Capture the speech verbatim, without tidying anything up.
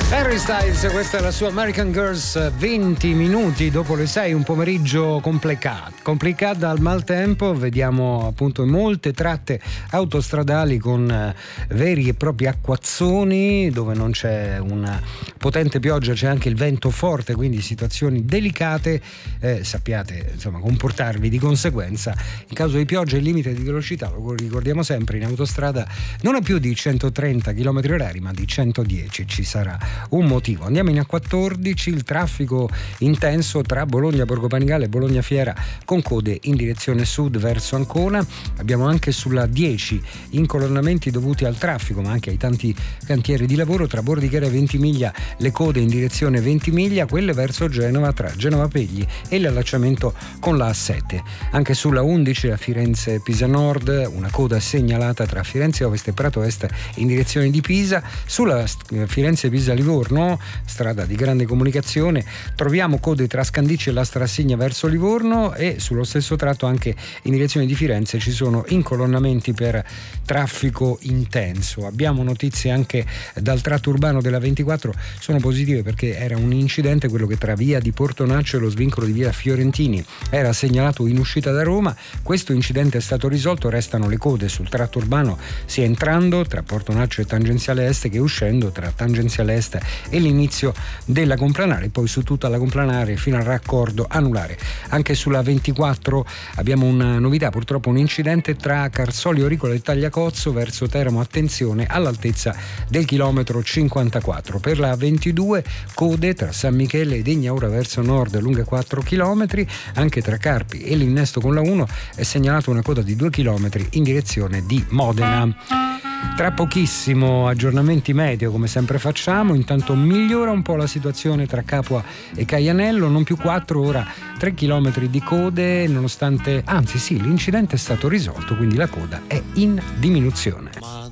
Harry Styles, questa è la sua American Girls, venti minuti dopo le sei, un pomeriggio complicato, complicato al maltempo. Vediamo appunto molte tratte autostradali con veri e propri acquazzoni, dove non c'è una potente pioggia, c'è anche il vento forte, quindi situazioni delicate. Eh, sappiate insomma comportarvi di conseguenza. In caso di pioggia il limite di velocità, lo ricordiamo sempre, in autostrada non è più di centotrenta chilometri orari ma di centodieci, ci sarà un motivo. Andiamo in A quattordici, il traffico intenso tra Bologna Borgo Panigale e Bologna Fiera con code in direzione sud verso Ancona. Abbiamo anche sulla dieci incolonnamenti dovuti al traffico ma anche ai tanti cantieri di lavoro. Tra Bordighera e Ventimiglia le code in direzione Ventimiglia, quelle verso Genova tra Genova Pegli e l'allacciamento con la A sette. Anche sulla undici a Firenze Pisa Nord una coda segnalata tra Firenze Ovest e Prato Est in direzione di Pisa. Sulla Firenze Pisa Livorno, strada di grande comunicazione, troviamo code tra Scandicci e la Strassigna verso Livorno, e sullo stesso tratto anche in direzione di Firenze ci sono incolonnamenti per traffico intenso. Abbiamo notizie anche dal tratto urbano della ventiquattro, sono positive perché era un incidente, quello che tra via di Portonaccio e lo svincolo di via Fiorentini era segnalato in uscita da Roma. Questo incidente è stato risolto, restano le code sul tratto urbano sia entrando tra Portonaccio e tangenziale est che uscendo tra tangenziale est e l'inizio della complanare, poi su tutta la complanare fino al raccordo anulare. Anche sulla ventiquattro abbiamo una novità, purtroppo un incidente tra Carsoli Oricola e Tagliacozzo verso Teramo, attenzione all'altezza del chilometro cinquantaquattro. Per la ventidue code tra San Michele ed Egnaura verso nord lunga quattro chilometri, anche tra Carpi e l'innesto con la uno è segnalata una coda di due chilometri in direzione di Modena. Tra pochissimo aggiornamenti meteo come sempre facciamo, intanto migliora un po' la situazione tra Capua e Caianello, non più quattro, ora tre chilometri di code, nonostante, anzi sì, l'incidente è stato risolto, quindi la coda è in diminuzione.